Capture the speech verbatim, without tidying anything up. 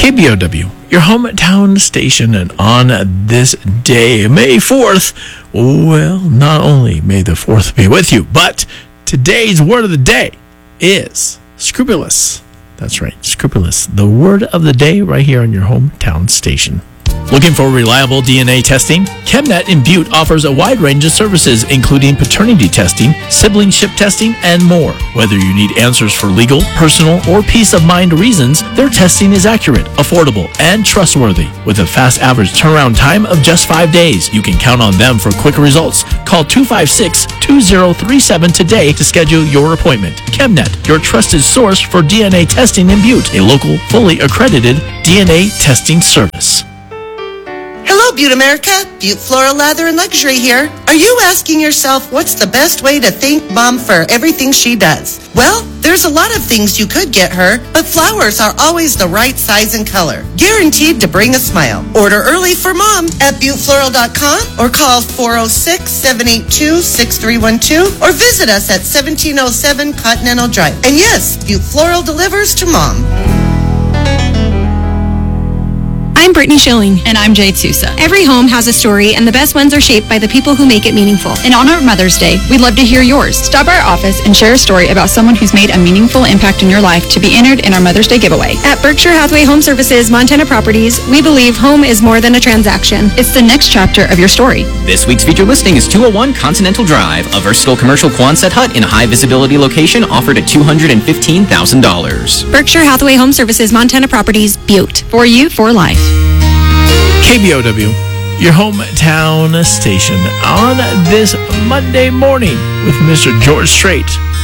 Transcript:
K B O W, your hometown station, and on this day, May fourth, well, not only may the fourth be with you, but today's word of the day is scrupulous. That's right, scrupulous. The word of the day right here on your hometown station. Looking for reliable D N A testing? ChemNet in Butte offers a wide range of services, including paternity testing, siblingship testing, and more. Whether you need answers for legal, personal, or peace of mind reasons, their testing is accurate, affordable, and trustworthy. With a fast average turnaround time of just five days, you can count on them for quick results. Call two five six, two zero three seven today to schedule your appointment. ChemNet, your trusted source for D N A testing in Butte, a local, fully accredited D N A testing service. Hello, Butte America. Butte Floral Leather and Luxury here. Are you asking yourself what's the best way to thank Mom for everything she does? Well, there's a lot of things you could get her, but flowers are always the right size and color, guaranteed to bring a smile. Order early for Mom at butte floral dot com or call four oh six, seven eight two, six three one two or visit us at seventeen oh seven Continental Drive. And yes, Butte Floral delivers to Mom. I'm Brittany Schilling. And I'm Jade Sousa. Every home has a story, and the best ones are shaped by the people who make it meaningful. In honor of Mother's Day, we'd love to hear yours. Stop by our office and share a story about someone who's made a meaningful impact in your life to be entered in our Mother's Day giveaway. At Berkshire Hathaway Home Services, Montana Properties, we believe home is more than a transaction. It's the next chapter of your story. This week's featured listing is two oh one Continental Drive, a versatile commercial Quonset hut in a high-visibility location offered at two hundred fifteen thousand dollars. Berkshire Hathaway Home Services, Montana Properties, Butte. For you, for life. K B O W, your hometown station, on this Monday morning with Mister George Strait.